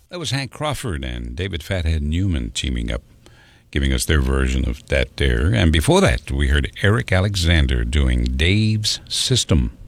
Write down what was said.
That was Hank Crawford and David Fathead Newman teaming up, giving us their version of that there. And before that, we heard Eric Alexander doing Dave's System.